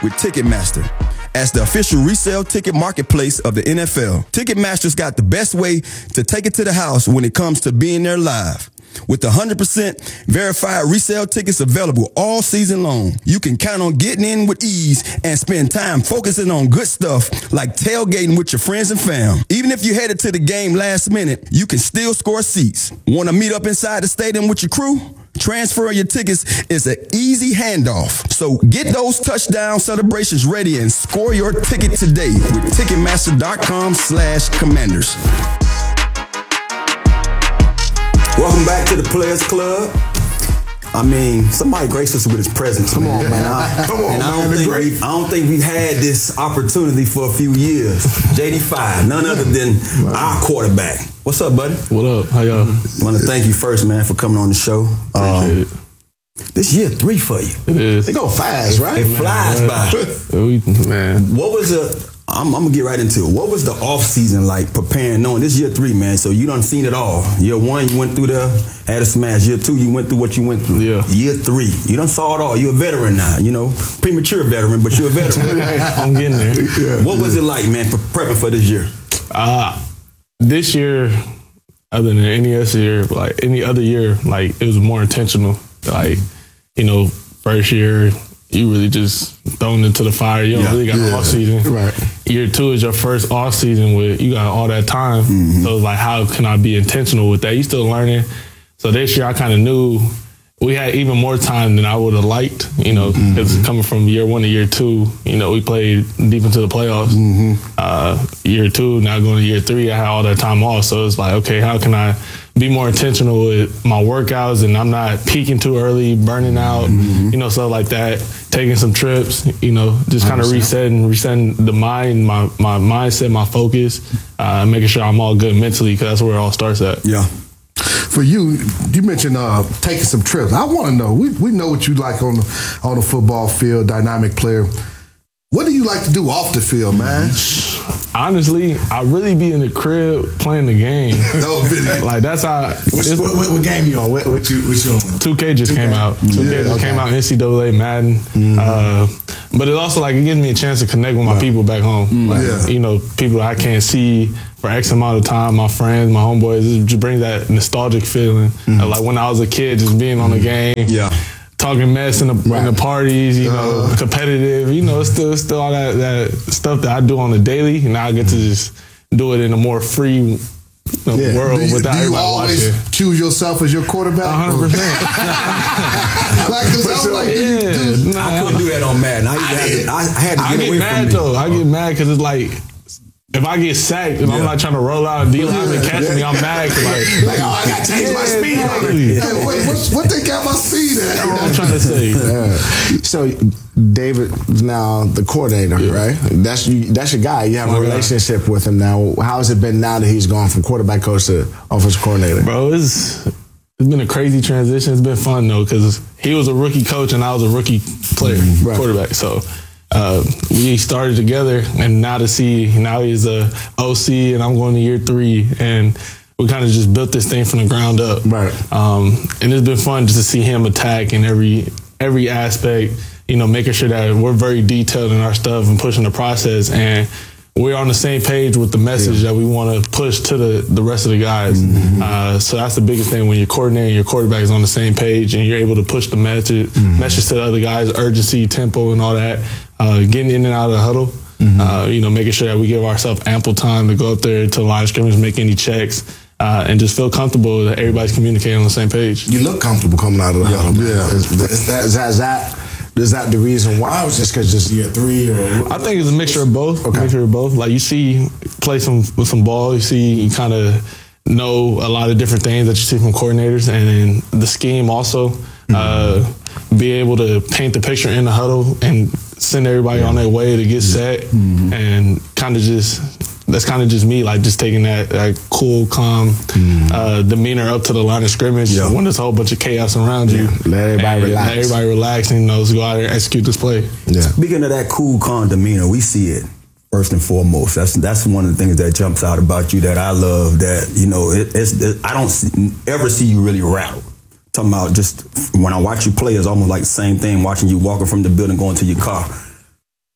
with Ticketmaster as the official resale ticket marketplace of the NFL. Ticketmaster's got the best way to take it to the house when it comes to being there live. With 100% verified resale tickets available all season long, you can count on getting in with ease and spend time focusing on good stuff like tailgating with your friends and fam. Even if you headed to the game last minute, you can still score seats. Want to meet up inside the stadium with your crew? Transferring your tickets is an easy handoff. So get those touchdown celebrations ready and score your ticket today with Ticketmaster.com/Commanders. Welcome back to the Players Club. I mean, somebody grace us with his presence. Come on, man. I don't think we've had this opportunity for a few years. JD5, none other than our quarterback. What's up, buddy? What up? How y'all? I want to thank you first, man, for coming on the show. Appreciate it. This year 3 for you. It is. It go fast, right? It flies by. Man. What was I'm going to get right into it. What was the off season like preparing, knowing this year 3, man? So you done seen it all. Year 1, you went through there, had a smash. Year 2, you went through what you went through. Yeah. Year 3, you done saw it all. You're a veteran now, you know, premature veteran, but you're a veteran. I'm getting there. Yeah. What was it like, man, prepping for this year? This year, other than any other year, like it was more intentional. Like, you know, first year, you really just thrown into the fire. You don't really got an off season. Right. Year 2 is your first off season with you got all that time. Mm-hmm. So it's like, how can I be intentional with that? You still learning. So this year I kind of knew we had even more time than I would have liked, you know, because coming from year 1 to year 2, you know, we played deep into the playoffs. Year 2, now going to year 3, I had all that time off. So it's like, okay, how can I be more intentional with my workouts and I'm not peaking too early, burning out, you know, stuff like that. Taking some trips, you know, just kind of resetting the mind, my mindset, my focus, making sure I'm all good mentally because that's where it all starts at. Yeah. For you mentioned taking some trips. I want to know. We know what you like on the football field, dynamic player. What do you like to do off the field, man? Honestly, I really be in the crib playing the game. Like that's how. What game you on? What you on? 2K just came out. 2K just came out. NCAA Madden. But it's also like it gives me a chance to connect with my people back home. Like, you know, people I can't see for X amount of time. My friends, my homeboys. It just brings that nostalgic feeling. Like when I was a kid, just being on the game. Yeah. Talking mess in the parties, you know, competitive, you know, it's still all that stuff that I do on the daily. And now I get to just do it in a more free world without everybody watching. Do you always choose yourself as your quarterback? 100%. I couldn't do that on Madden. I had to get away from it. I get mad because it's like, if I get sacked and I'm not trying to roll out and D-line and catch me, I'm mad. I got to change my speed. What they got my speed at? That's what I'm trying to say. So David's now the coordinator, right? That's your guy. You have a relationship with him now. How has it been now that he's gone from quarterback coach to offensive coordinator? Bro, it's been a crazy transition. It's been fun, though, because he was a rookie coach and I was a rookie player, quarterback. So we started together, and now he's a OC, and I'm going to year 3, and we kind of just built this thing from the ground up. Right. And it's been fun just to see him attack in every aspect, you know, making sure that we're very detailed in our stuff and pushing the process, and we're on the same page with the message that we want to push to the rest of the guys. So that's the biggest thing when you're coordinating, your quarterback is on the same page and you're able to push the message to the other guys, urgency, tempo, and all that. Getting in and out of the huddle, you know, making sure that we give ourselves ample time to go up there to the line of scrimmage, make any checks, and just feel comfortable that everybody's communicating on the same page. You look comfortable coming out of the huddle. Yeah. Is that the reason why? Or is just because it's year 3? Or I think it's a mixture of both. Okay. Mixture of both. Like you play with some ball. You kind of know a lot of different things that you see from coordinators, and then the scheme also. Be able to paint the picture in the huddle and send everybody on their way to get set, and that's kind of just me, like just taking that cool, calm demeanor up to the line of scrimmage when there's a whole bunch of chaos around you. Let everybody relax and, you know, let's go out there and execute this play. Yeah. Speaking of that cool, calm demeanor, we see it first and foremost. That's one of the things that jumps out about you that I love. That, you know, I don't ever see you really rattled. Talking about just when I watch you play, it's almost like the same thing watching you walking from the building going to your car.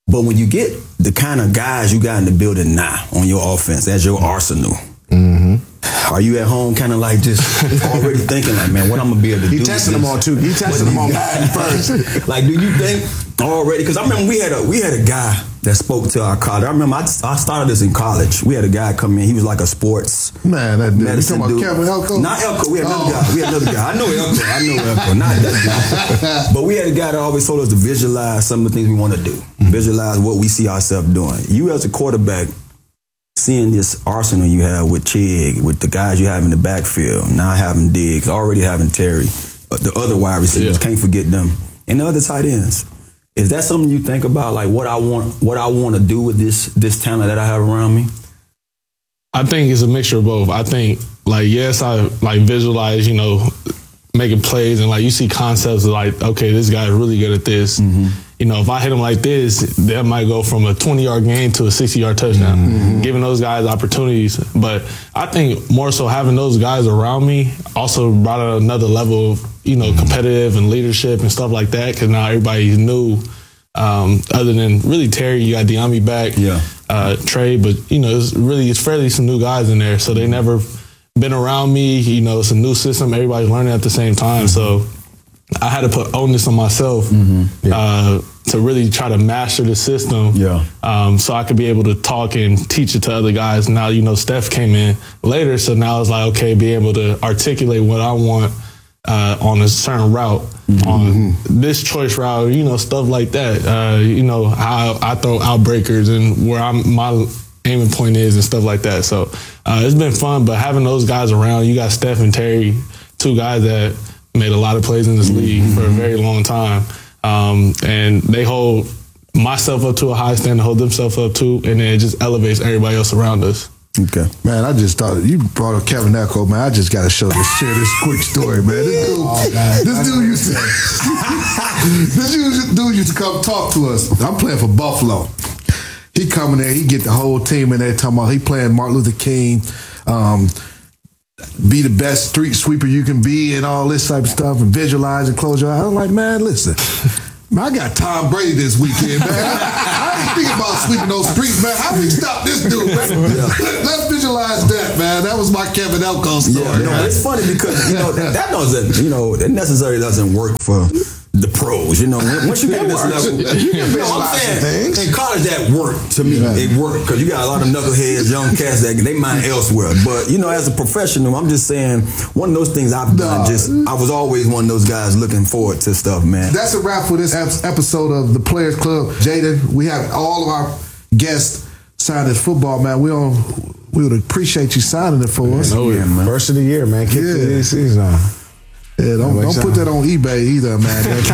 But when you get the kind of guys you got in the building now on your offense as your arsenal, are you at home kind of like just already thinking like, man, what I'm going to be able to do? He tested them all too. He tested them all first. Like, do you think already? Because I remember we had a guy that spoke to our college. I remember I started this in college. We had a guy come in. He was like a sports medicine dude. Kevin Elko? Not Elko. We had another guy. I know Elko. Not that guy. But we had a guy that always told us to visualize some of the things we want to do. Visualize what we see ourselves doing. You as a quarterback, seeing this arsenal you have with Chig, with the guys you have in the backfield, now having Diggs, already having Terry, the other wide receivers, can't forget them, and the other tight ends. Is that something you think about, like what I want to do with this talent that I have around me? I think it's a mixture of both. I think, like, yes, I like visualize, making plays, and like you see concepts of like, okay, this guy's really good at this. If I hit him like this, that might go from a 20-yard gain to a 60-yard touchdown, giving those guys opportunities. But I think more so having those guys around me also brought out another level of, competitive and leadership and stuff like that, because now everybody's new. Other than really Terry, you got Diami back, Trey, but, it's fairly some new guys in there, so they never been around me. It's a new system. Everybody's learning at the same time, so I had to put onus on myself to really try to master the system, so I could be able to talk and teach it to other guys. Now, Steph came in later, so now it's like, okay, be able to articulate what I want on a certain route, on this choice route, stuff like that. How I throw outbreakers and where my aiming point is and stuff like that. So it's been fun, but having those guys around, you got Steph and Terry, two guys that made a lot of plays in this league for a very long time. And they hold myself up to a high standard, hold themselves up too, and then it just elevates everybody else around us. Okay. Man, I just thought, you brought up Kevin Elko, man. I just got to share this quick story, man. This dude used to come talk to us. I'm playing for Buffalo. He coming there, he get the whole team in there talking about he playing Martin Luther King, be the best street sweeper you can be and all this type of stuff, and visualize and close your eyes. I'm like, man, listen, man, I got Tom Brady this weekend, man. I ain't thinking about sweeping those streets, man. How we stop this dude, man? Let's visualize that, man. That was my Kevin Elko story. It's funny because, that doesn't, it necessarily doesn't work for the pros, once you get to this level, I'm saying in college that worked to me. It worked because you got a lot of knuckleheads, young cats that they mind elsewhere. But as a professional, I'm just saying one of those things I've done. I was always one of those guys looking forward to stuff, man. That's a wrap for this episode of the Players Club. Jaden, we have all of our guests sign this football, man. We would appreciate you signing it for us. Man. First of the year, man. Kick the season on. Yeah, don't put that on eBay either, man.